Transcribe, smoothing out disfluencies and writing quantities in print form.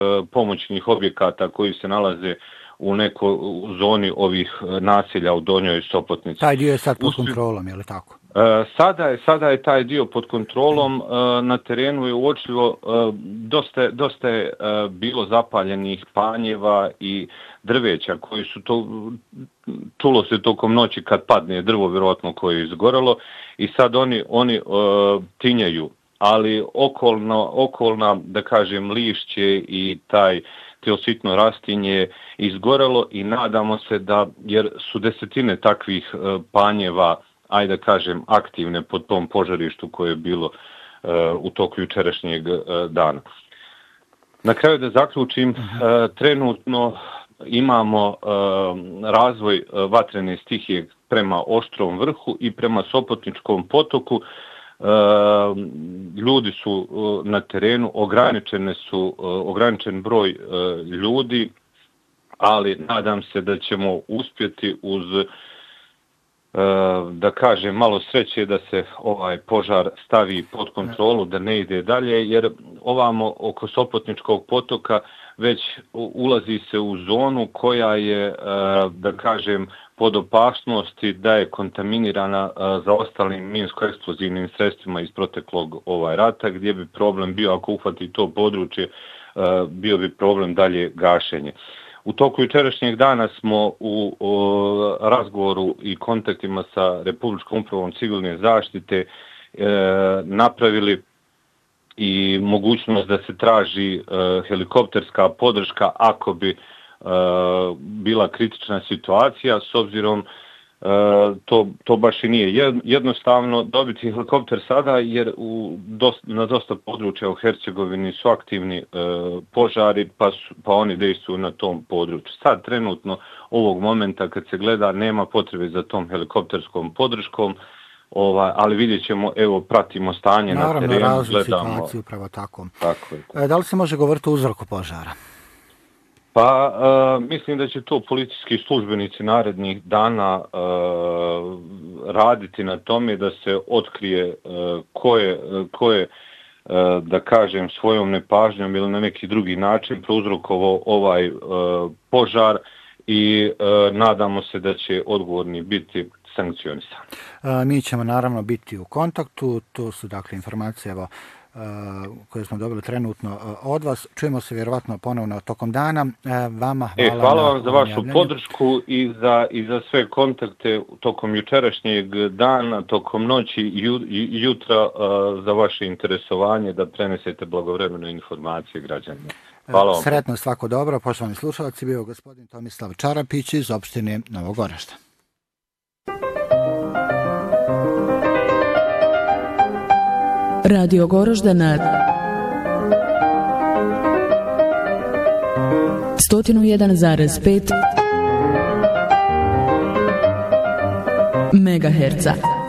pomoćnih objekata koji se nalaze u nekoj zoni ovih naselja u Donjoj Sopotnici. Taj dio je sad pod kontrolom, je li tako? Sada je taj dio pod kontrolom. Na terenu je uočljivo dosta je bilo zapaljenih panjeva i drveća koji su čulo se tokom noći kad padne drvo vjerojatno koje je izgorelo i sad oni tinjaju, ali okolna, da kažem, lišće i to sitno rastinje izgorelo i nadamo se da, jer su desetine takvih panjeva, ajde da kažem, aktivne po tom požarištu koje je bilo u toku jučerašnjeg dana. Na kraju da zaključim, trenutno imamo razvoj vatrene stihije prema Oštrom vrhu i prema Sopotničkom potoku. Ljudi su na terenu, ograničen broj ljudi, ali nadam se da ćemo uspjeti uz, da kažem, malo sreće da se ovaj požar stavi pod kontrolu, da ne ide dalje, jer ovamo oko Sopotničkog potoka već ulazi se u zonu koja je, da kažem, pod opasnosti da je kontaminirana za ostalim minsko-eksplozivnim sredstvima iz proteklog rata, gdje bi problem bio, ako uhvati to područje, bio bi problem dalje gašenje. U toku jučerašnjeg dana smo u razgovoru i kontaktima sa Republičkom upravom civilne zaštite napravili i mogućnost da se traži helikopterska podrška ako bi bila kritična situacija, s obzirom to baš i nije jednostavno dobiti helikopter sada, jer na dosta područja u Hercegovini su aktivni požari, pa oni dejstvuju na tom području. Sad trenutno ovog momenta kad se gleda nema potrebe za tom helikopterskom podrškom, ali vidjet ćemo, evo, pratimo stanje na terenu. Naravno, razvoj situaciju, upravo tako. Da li se može govoriti o uzroku požara? Pa, mislim da će to policijski službenici narednih dana raditi na tome da se otkrije ko je, da kažem, svojom nepažnjom ili na neki drugi način prouzrokovao ovaj požar i nadamo se da će odgovorni biti sankcionisani. Mi ćemo naravno biti u kontaktu, to su dakle informacije koje smo dobili trenutno od vas. Čujemo se vjerovatno ponovno tokom dana. Vama hvala vam za vašu podršku i za sve kontakte tokom jučerašnjeg dana, tokom noći i jutra, za vaše interesovanje da prenesete blagovremene informacije građanima. Hvala vam. Sretno, svako dobro. Poštovani slušalci, bio gospodin Tomislav Čarapić iz opštine Novog Orašta. Radio Goroždana 101,5 MHz.